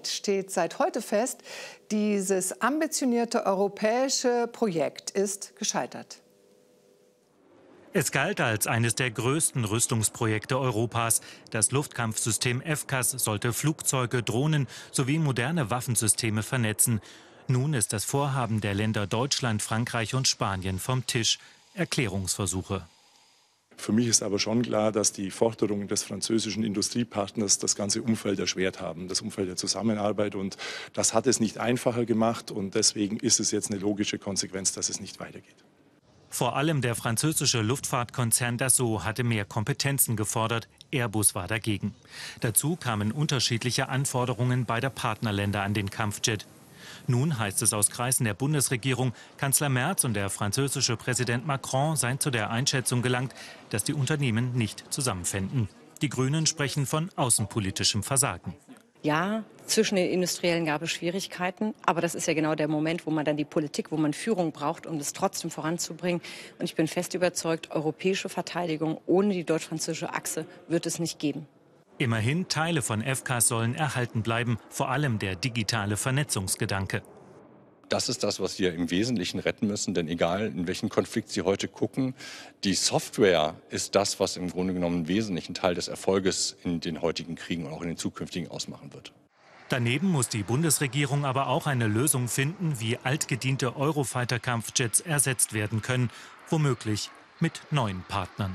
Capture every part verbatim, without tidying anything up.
weltweit steht seit heute fest, dieses ambitionierte europäische Projekt ist gescheitert. Es galt als eines der größten Rüstungsprojekte Europas. Das Luftkampfsystem FCAS sollte Flugzeuge, Drohnen sowie moderne Waffensysteme vernetzen. Nun ist das Vorhaben der Länder Deutschland, Frankreich und Spanien vom Tisch. Erklärungsversuche. Für mich ist aber schon klar, dass die Forderungen des französischen Industriepartners das ganze Umfeld erschwert haben, das Umfeld der Zusammenarbeit. Und das hat es nicht einfacher gemacht. Und deswegen ist es jetzt eine logische Konsequenz, dass es nicht weitergeht. Vor allem der französische Luftfahrtkonzern Dassault hatte mehr Kompetenzen gefordert. Airbus war dagegen. Dazu kamen unterschiedliche Anforderungen beider Partnerländer an den Kampfjet. Nun heißt es aus Kreisen der Bundesregierung, Kanzler Merz und der französische Präsident Macron seien zu der Einschätzung gelangt, dass die Unternehmen nicht zusammenfänden. Die Grünen sprechen von außenpolitischem Versagen. Ja, zwischen den Industriellen gab es Schwierigkeiten, aber das ist ja genau der Moment, wo man dann die Politik, wo man Führung braucht, um das trotzdem voranzubringen. Und ich bin fest überzeugt, europäische Verteidigung ohne die deutsch-französische Achse wird es nicht geben. Immerhin, Teile von FCAS sollen erhalten bleiben, vor allem der digitale Vernetzungsgedanke. Das ist das, was wir im Wesentlichen retten müssen, denn egal, in welchen Konflikt Sie heute gucken, die Software ist das, was im Grunde genommen einen wesentlichen Teil des Erfolges in den heutigen Kriegen und auch in den zukünftigen ausmachen wird. Daneben muss die Bundesregierung aber auch eine Lösung finden, wie altgediente Eurofighter-Kampfjets ersetzt werden können, womöglich mit neuen Partnern.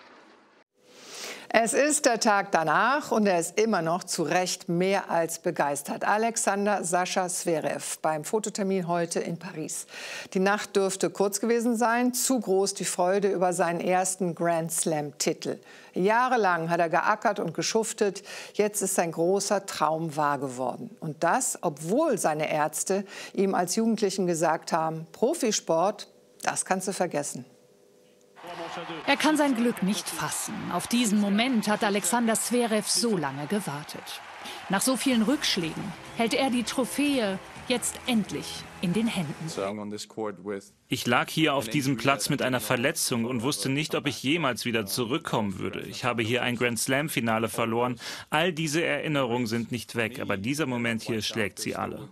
Es ist der Tag danach und er ist immer noch zu Recht mehr als begeistert. Alexander Sascha Zverev beim Fototermin heute in Paris. Die Nacht dürfte kurz gewesen sein, zu groß die Freude über seinen ersten Grand Slam-Titel. Jahrelang hat er geackert und geschuftet, jetzt ist sein großer Traum wahr geworden. Und das, obwohl seine Ärzte ihm als Jugendlichen gesagt haben, Profisport, das kannst du vergessen. Er kann sein Glück nicht fassen. Auf diesen Moment hat Alexander Zverev so lange gewartet. Nach so vielen Rückschlägen hält er die Trophäe jetzt endlich in den Händen. Ich lag hier auf diesem Platz mit einer Verletzung und wusste nicht, ob ich jemals wieder zurückkommen würde. Ich habe hier ein Grand Slam-Finale verloren. All diese Erinnerungen sind nicht weg, aber dieser Moment hier schlägt sie alle.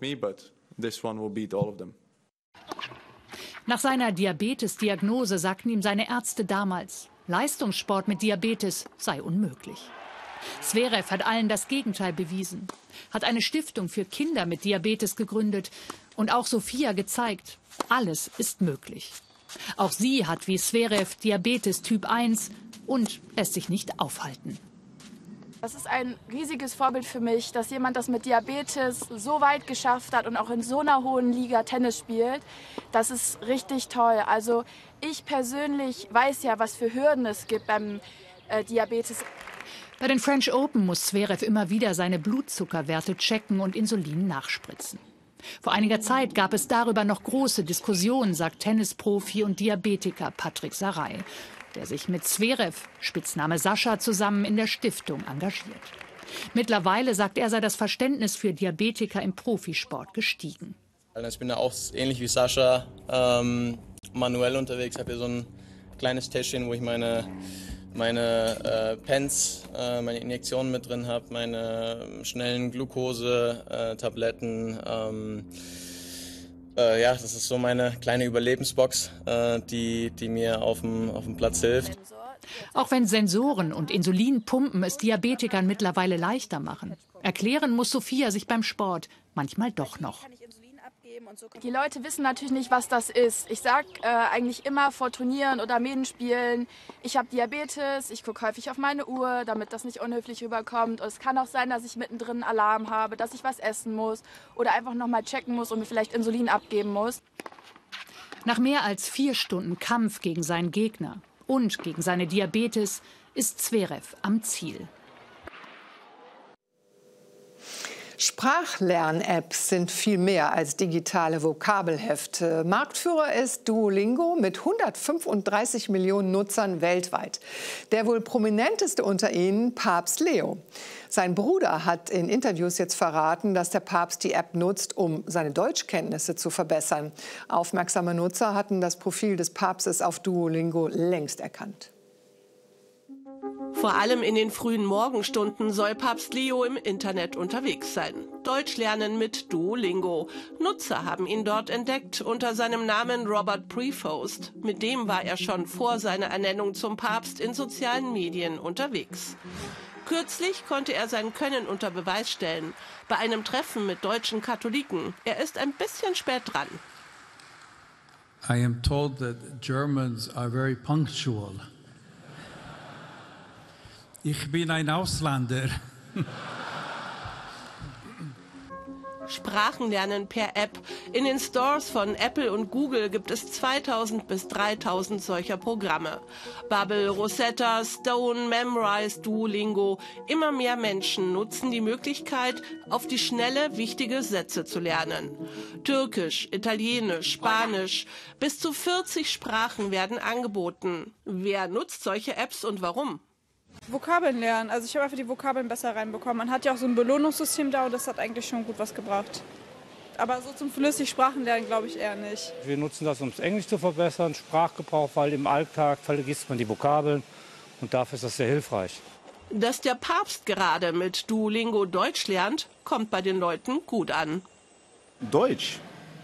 Nach seiner Diabetes-Diagnose sagten ihm seine Ärzte damals, Leistungssport mit Diabetes sei unmöglich. Zverev hat allen das Gegenteil bewiesen, hat eine Stiftung für Kinder mit Diabetes gegründet und auch Sophia gezeigt, alles ist möglich. Auch sie hat wie Zverev Diabetes Typ eins und lässt sich nicht aufhalten. Das ist ein riesiges Vorbild für mich, dass jemand das mit Diabetes so weit geschafft hat und auch in so einer hohen Liga Tennis spielt. Das ist richtig toll. Also ich persönlich weiß ja, was für Hürden es gibt beim äh, Diabetes. Bei den French Open muss Zverev immer wieder seine Blutzuckerwerte checken und Insulin nachspritzen. Vor einiger Zeit gab es darüber noch große Diskussionen, sagt Tennisprofi und Diabetiker Patrick Saray, der sich mit Zverev, Spitzname Sascha, zusammen in der Stiftung engagiert. Mittlerweile, sagt er, sei das Verständnis für Diabetiker im Profisport gestiegen. Ich bin ja auch ähnlich wie Sascha ähm, manuell unterwegs. Ich habe hier so ein kleines Täschchen, wo ich meine, meine äh, Pens, äh, meine Injektionen mit drin habe, meine schnellen Glucose-Tabletten. Ähm, Äh, ja, das ist so meine kleine Überlebensbox, äh, die, die mir auf dem, auf dem Platz hilft. Auch wenn Sensoren und Insulinpumpen es Diabetikern mittlerweile leichter machen, erklären muss Sophia sich beim Sport manchmal doch noch. Die Leute wissen natürlich nicht, was das ist. Ich sage äh, eigentlich immer vor Turnieren oder Medenspielen, ich habe Diabetes, ich gucke häufig auf meine Uhr, damit das nicht unhöflich rüberkommt. Und es kann auch sein, dass ich mittendrin einen Alarm habe, dass ich was essen muss oder einfach noch mal checken muss und mir vielleicht Insulin abgeben muss. Nach mehr als vier Stunden Kampf gegen seinen Gegner und gegen seine Diabetes ist Zverev am Ziel. Sprachlern-Apps sind viel mehr als digitale Vokabelhefte. Marktführer ist Duolingo mit hundertfünfunddreißig Millionen Nutzern weltweit. Der wohl prominenteste unter ihnen, Papst Leo. Sein Bruder hat in Interviews jetzt verraten, dass der Papst die App nutzt, um seine Deutschkenntnisse zu verbessern. Aufmerksame Nutzer hatten das Profil des Papstes auf Duolingo längst erkannt. Vor allem in den frühen Morgenstunden soll Papst Leo im Internet unterwegs sein. Deutsch lernen mit Duolingo. Nutzer haben ihn dort entdeckt unter seinem Namen Robert Prevost. Mit dem war er schon vor seiner Ernennung zum Papst in sozialen Medien unterwegs. Kürzlich konnte er sein Können unter Beweis stellen. Bei einem Treffen mit deutschen Katholiken. Er ist ein bisschen spät dran. I am told that Germans are very punctual. Ich bin ein Ausländer. Sprachenlernen per App. In den Stores von Apple und Google gibt es zweitausend bis dreitausend solcher Programme. Babbel, Rosetta, Stone, Memrise, Duolingo. Immer mehr Menschen nutzen die Möglichkeit, auf die Schnelle wichtige Sätze zu lernen. Türkisch, Italienisch, Spanisch. Bis zu vierzig Sprachen werden angeboten. Wer nutzt solche Apps und warum? Vokabeln lernen. Also ich habe einfach die Vokabeln besser reinbekommen. Man hat ja auch so ein Belohnungssystem da und das hat eigentlich schon gut was gebracht. Aber so zum flüssig Sprachen lernen glaube ich eher nicht. Wir nutzen das, um das Englisch zu verbessern, Sprachgebrauch, weil im Alltag vergisst man die Vokabeln und dafür ist das sehr hilfreich. Dass der Papst gerade mit Duolingo Deutsch lernt, kommt bei den Leuten gut an. Deutsch?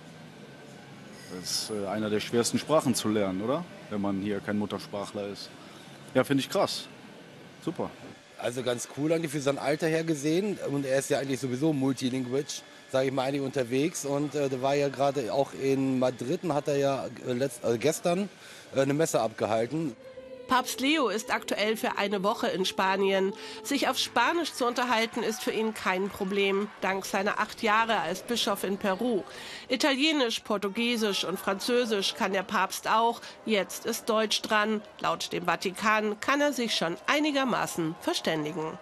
Das ist einer der schwersten Sprachen zu lernen, oder? Wenn man hier kein Muttersprachler ist. Ja, finde ich krass. Super. Also ganz cool eigentlich für sein Alter her gesehen. Und er ist ja eigentlich sowieso multilinguisch, sage ich mal, eigentlich unterwegs. Und äh, der war ja gerade auch in Madrid und hat er ja äh, letzt, äh, gestern äh, eine Messe abgehalten. Papst Leo ist aktuell für eine Woche in Spanien. Sich auf Spanisch zu unterhalten, ist für ihn kein Problem, dank seiner acht Jahre als Bischof in Peru. Italienisch, Portugiesisch und Französisch kann der Papst auch. Jetzt ist Deutsch dran. Laut dem Vatikan kann er sich schon einigermaßen verständigen.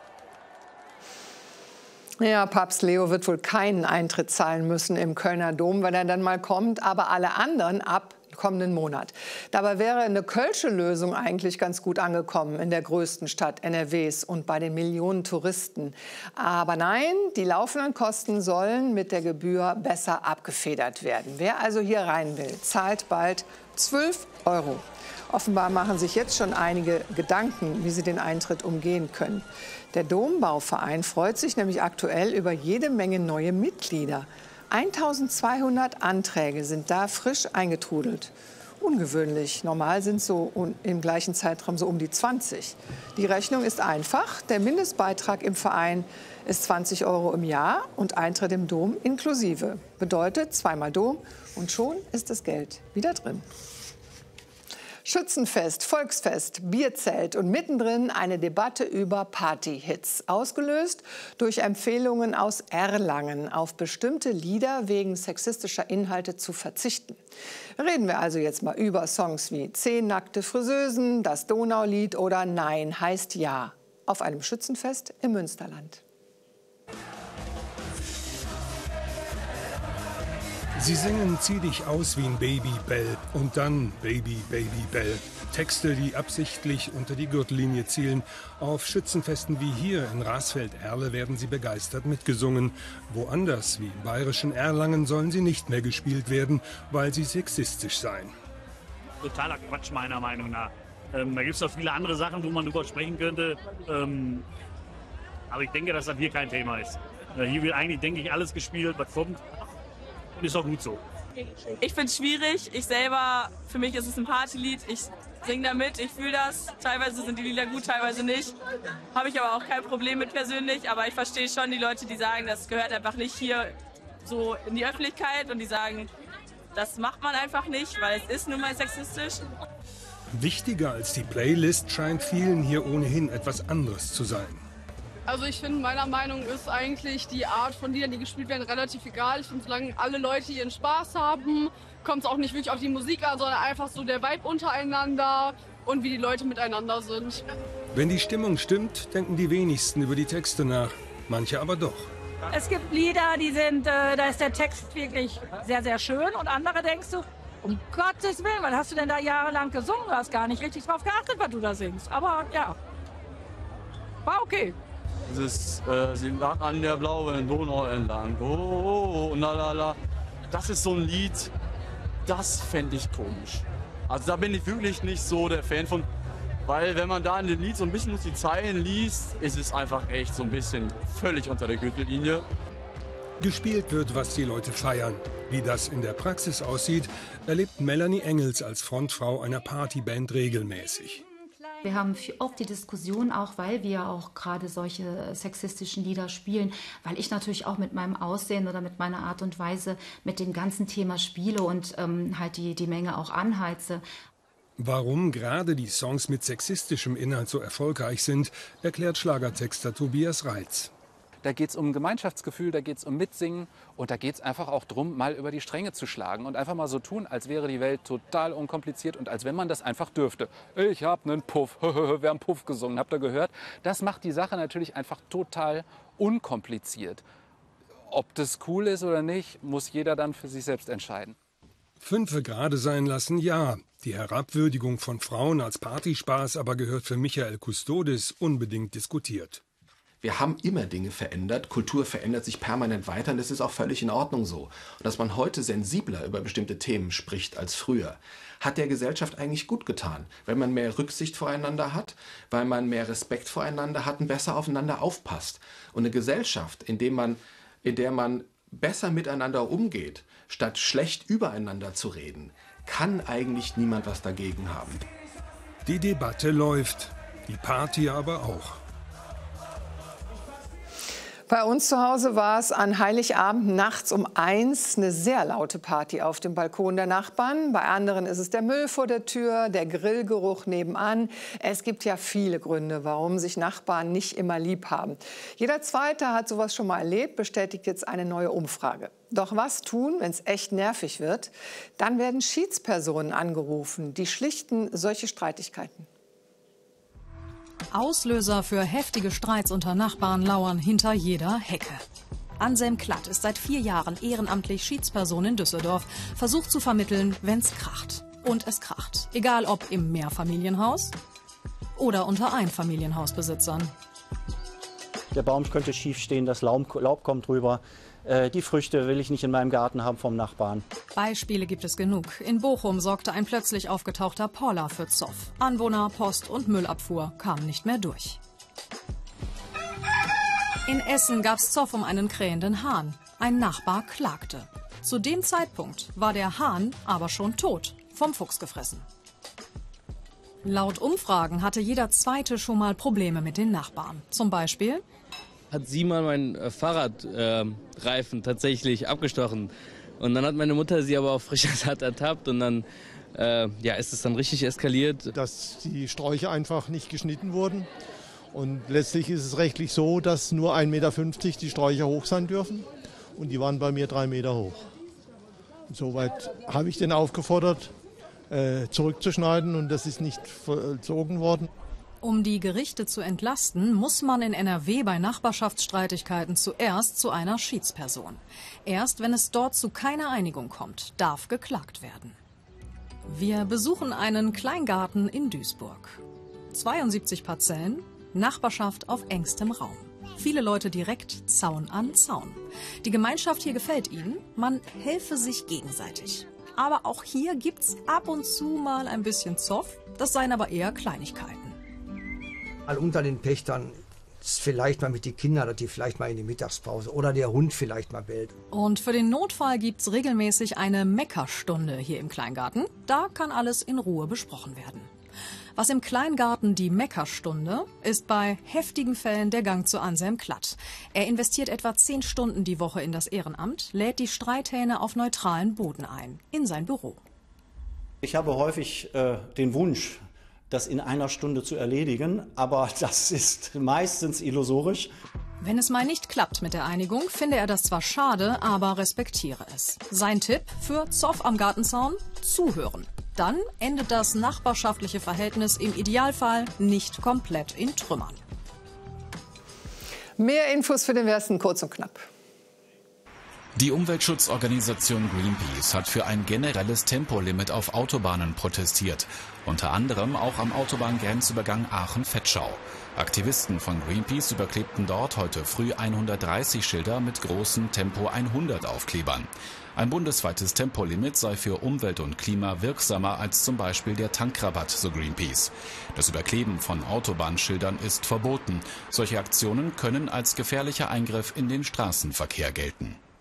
Ja, Papst Leo wird wohl keinen Eintritt zahlen müssen im Kölner Dom, wenn er dann mal kommt, aber alle anderen ab kommenden Monat. Dabei wäre eine kölsche Lösung eigentlich ganz gut angekommen in der größten Stadt N R Ws und bei den Millionen Touristen. Aber nein, die laufenden Kosten sollen mit der Gebühr besser abgefedert werden. Wer also hier rein will, zahlt bald zwölf Euro. Offenbar machen sich jetzt schon einige Gedanken, wie sie den Eintritt umgehen können. Der Dombauverein freut sich nämlich aktuell über jede Menge neue Mitglieder. eintausendzweihundert Anträge sind da frisch eingetrudelt. Ungewöhnlich. Normal sind so im gleichen Zeitraum so um die zwanzig. Die Rechnung ist einfach. Der Mindestbeitrag im Verein ist zwanzig Euro im Jahr und Eintritt im Dom inklusive. Bedeutet zweimal Dom und schon ist das Geld wieder drin. Schützenfest, Volksfest, Bierzelt und mittendrin eine Debatte über Partyhits. Ausgelöst durch Empfehlungen aus Erlangen, auf bestimmte Lieder wegen sexistischer Inhalte zu verzichten. Reden wir also jetzt mal über Songs wie Zehn nackte Friseusen, Das Donaulied oder Nein heißt Ja auf einem Schützenfest im Münsterland. Sie singen Zieh dich aus wie ein Babybell und dann Baby, Babybell. Texte, die absichtlich unter die Gürtellinie zielen. Auf Schützenfesten wie hier in Rasfeld-Erle werden sie begeistert mitgesungen. Woanders, wie im bayerischen Erlangen, sollen sie nicht mehr gespielt werden, weil sie sexistisch seien. Totaler Quatsch meiner Meinung nach. Ähm, da gibt es noch viele andere Sachen, wo man drüber sprechen könnte. Ähm, aber ich denke, dass das hier kein Thema ist. Äh, hier wird eigentlich, denke ich, alles gespielt, was kommt. Ist auch gut so. Ich finde es schwierig. Ich selber, für mich ist es ein Partylied. Ich singe damit, ich fühle das. Teilweise sind die Lieder gut, teilweise nicht. Habe ich aber auch kein Problem mit persönlich. Aber ich verstehe schon die Leute, die sagen, das gehört einfach nicht hier so in die Öffentlichkeit. Und die sagen, das macht man einfach nicht, weil es ist nun mal sexistisch. Wichtiger als die Playlist scheint vielen hier ohnehin etwas anderes zu sein. Also ich finde, meiner Meinung ist eigentlich die Art von Liedern, die gespielt werden, relativ egal. Ich finde, solange alle Leute ihren Spaß haben, kommt es auch nicht wirklich auf die Musik an, sondern einfach so der Vibe untereinander und wie die Leute miteinander sind. Wenn die Stimmung stimmt, denken die wenigsten über die Texte nach. Manche aber doch. Es gibt Lieder, die sind, äh, da ist der Text wirklich sehr, sehr schön. Und andere denkst du, um Gottes Willen, was hast du denn da jahrelang gesungen? Du hast gar nicht richtig drauf geachtet, was du da singst. Aber ja, war okay. Dieses, äh, sie lag an der blauen Donau entlang, oh, oh, oh, na, la, la. Das ist so ein Lied, das fände ich komisch. Also da bin ich wirklich nicht so der Fan von. Weil wenn man da in dem Lied so ein bisschen durch die Zeilen liest, ist es einfach echt so ein bisschen völlig unter der Gürtellinie. Gespielt wird, was die Leute feiern. Wie das in der Praxis aussieht, erlebt Melanie Engels als Frontfrau einer Partyband regelmäßig. Wir haben oft die Diskussion, auch weil wir auch gerade solche sexistischen Lieder spielen, weil ich natürlich auch mit meinem Aussehen oder mit meiner Art und Weise mit dem ganzen Thema spiele und ähm, halt die, die Menge auch anheize. Warum gerade die Songs mit sexistischem Inhalt so erfolgreich sind, erklärt Schlagertexter Tobias Reitz. Da geht es um Gemeinschaftsgefühl, da geht es um Mitsingen und da geht es einfach auch darum, mal über die Stränge zu schlagen und einfach mal so tun, als wäre die Welt total unkompliziert und als wenn man das einfach dürfte. Ich habe einen Puff, wir haben Puff gesungen, habt ihr gehört? Das macht die Sache natürlich einfach total unkompliziert. Ob das cool ist oder nicht, muss jeder dann für sich selbst entscheiden. Fünfe gerade sein lassen, ja. Die Herabwürdigung von Frauen als Partyspaß aber gehört für Michael Kustodis unbedingt diskutiert. Wir haben immer Dinge verändert, Kultur verändert sich permanent weiter und das ist auch völlig in Ordnung so. Und dass man heute sensibler über bestimmte Themen spricht als früher, hat der Gesellschaft eigentlich gut getan, weil man mehr Rücksicht voreinander hat, weil man mehr Respekt voreinander hat und besser aufeinander aufpasst. Und eine Gesellschaft, in der man, in der man besser miteinander umgeht, statt schlecht übereinander zu reden, kann eigentlich niemand was dagegen haben. Die Debatte läuft, die Party aber auch. Bei uns zu Hause war es an Heiligabend nachts um eins eine sehr laute Party auf dem Balkon der Nachbarn. Bei anderen ist es der Müll vor der Tür, der Grillgeruch nebenan. Es gibt ja viele Gründe, warum sich Nachbarn nicht immer lieb haben. Jeder Zweite hat sowas schon mal erlebt, bestätigt jetzt eine neue Umfrage. Doch was tun, wenn es echt nervig wird? Dann werden Schiedspersonen angerufen, die schlichten solche Streitigkeiten. Auslöser für heftige Streits unter Nachbarn lauern hinter jeder Hecke. Anselm Klatt ist seit vier Jahren ehrenamtlich Schiedsperson in Düsseldorf, versucht zu vermitteln, wenn's kracht. Und es kracht. Egal ob im Mehrfamilienhaus oder unter Einfamilienhausbesitzern. Der Baum könnte schief stehen, das Laub, Laub kommt drüber. Die Früchte will ich nicht in meinem Garten haben vom Nachbarn. Beispiele gibt es genug. In Bochum sorgte ein plötzlich aufgetauchter Poller für Zoff. Anwohner, Post und Müllabfuhr kamen nicht mehr durch. In Essen gab's Zoff um einen krähenden Hahn. Ein Nachbar klagte. Zu dem Zeitpunkt war der Hahn aber schon tot, vom Fuchs gefressen. Laut Umfragen hatte jeder Zweite schon mal Probleme mit den Nachbarn. Zum Beispiel hat sie mal meinen äh, Fahrradreifen äh, tatsächlich abgestochen. Und dann hat meine Mutter sie aber auf frischer Tat ertappt und dann äh, ja, ist es dann richtig eskaliert. Dass die Sträucher einfach nicht geschnitten wurden. Und letztlich ist es rechtlich so, dass nur ein Meter fünfzig die Sträucher hoch sein dürfen. Und die waren bei mir drei Meter hoch. Insoweit habe ich den aufgefordert, äh, zurückzuschneiden und das ist nicht vollzogen worden. Um die Gerichte zu entlasten, muss man in N R W bei Nachbarschaftsstreitigkeiten zuerst zu einer Schiedsperson. Erst wenn es dort zu keiner Einigung kommt, darf geklagt werden. Wir besuchen einen Kleingarten in Duisburg. zweiundsiebzig Parzellen, Nachbarschaft auf engstem Raum. Viele Leute direkt Zaun an Zaun. Die Gemeinschaft hier gefällt ihnen, man helfe sich gegenseitig. Aber auch hier gibt's ab und zu mal ein bisschen Zoff, das seien aber eher Kleinigkeiten. Mal unter den Pächtern ist vielleicht mal mit den Kindern, dass die vielleicht mal in die Mittagspause oder der Hund vielleicht mal bellt. Und für den Notfall gibt's regelmäßig eine Meckerstunde hier im Kleingarten. Da kann alles in Ruhe besprochen werden. Was im Kleingarten die Meckerstunde ist bei heftigen Fällen der Gang zu Anselm Klatt. Er investiert etwa zehn Stunden die Woche in das Ehrenamt, lädt die Streithähne auf neutralen Boden ein, in sein Büro. Ich habe häufig äh, den Wunsch, das in einer Stunde zu erledigen, aber das ist meistens illusorisch. Wenn es mal nicht klappt mit der Einigung, finde er das zwar schade, aber respektiere es. Sein Tipp für Zoff am Gartenzaun? Zuhören. Dann endet das nachbarschaftliche Verhältnis im Idealfall nicht komplett in Trümmern. Mehr Infos für den Westen kurz und knapp. Die Umweltschutzorganisation Greenpeace hat für ein generelles Tempolimit auf Autobahnen protestiert. Unter anderem auch am Autobahngrenzübergang Aachen-Vetschau. Aktivisten von Greenpeace überklebten dort heute früh hundertdreißig Schilder mit großen Tempo hundert Aufklebern. Ein bundesweites Tempolimit sei für Umwelt und Klima wirksamer als zum Beispiel der Tankrabatt, so Greenpeace. Das Überkleben von Autobahnschildern ist verboten. Solche Aktionen können als gefährlicher Eingriff in den Straßenverkehr gelten.